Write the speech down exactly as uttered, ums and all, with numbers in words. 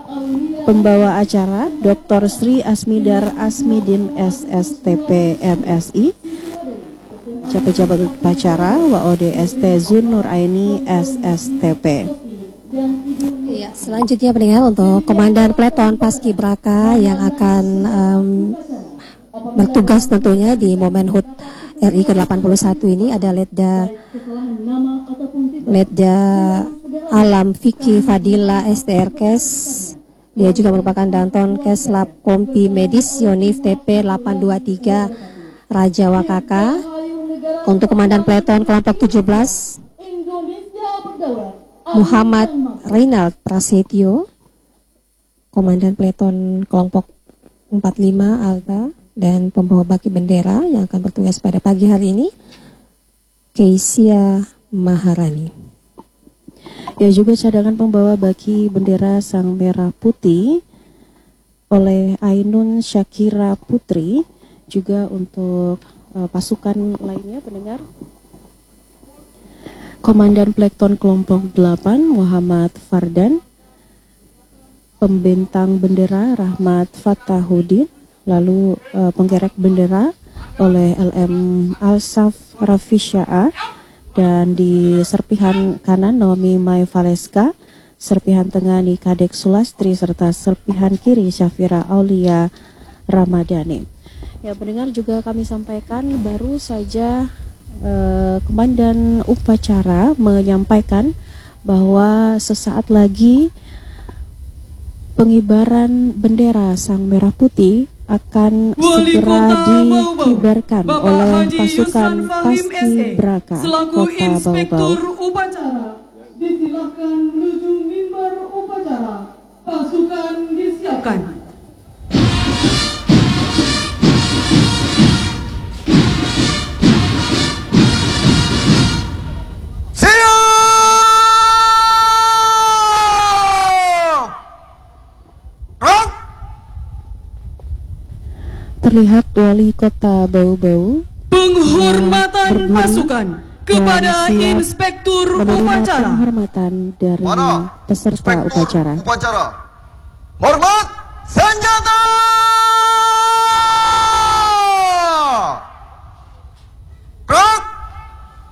Pembawa acara doktor Sri Asmidar Asmidin S S T P M Si. Jabat-jabat upacara W O D S T Zun Nur Aini S S T P. Ya, selanjutnya pendengar untuk Komandan Peleton Paskibraka yang akan um, bertugas tentunya di momen H U T R I ke delapan puluh satu ini ada Letda Letda Alam Vicky Fadila S T R Kes. Dia juga merupakan Danton Keslab Kompi Medis Yonif T P delapan dua tiga Raja Wakaka. Untuk Komandan Peleton kelompok tujuh belas Muhammad Reynald Prasetyo. Komandan Peleton kelompok empat puluh lima Alta, dan pembawa baki bendera yang akan bertugas pada pagi hari ini Keisia Maharani. Ya, juga cadangan pembawa baki bendera Sang Merah Putih oleh Ainun Syakira Putri. Juga untuk uh, pasukan lainnya pendengar, Komandan Peleton kelompok delapan Muhammad Fardan, pembentang bendera Rahmat Fatahudin, lalu uh, penggerek bendera oleh L M Alsaf Rafisya'a, dan di serpihan kanan Naomi Mai Valeska, serpihan tengah Ni Kadek Sulastri, serta serpihan kiri Syafira Aulia Ramadhani. Ya pendengar, juga kami sampaikan baru saja eh, Komandan Upacara menyampaikan bahwa sesaat lagi pengibaran bendera Sang Merah Putih akan segera dikibarkan oleh pasukan Paskibraka Kota Bau-Bau. Upacara disilakan menuju mimbar upacara. Pasukan disiapkan. Terlihat Wali Kota Bau-Bau penghormatan pasukan kepada Inspektur Upacara. Penghormatan dari Mana? peserta Inspektur upacara. Upacara. Hormat senjata.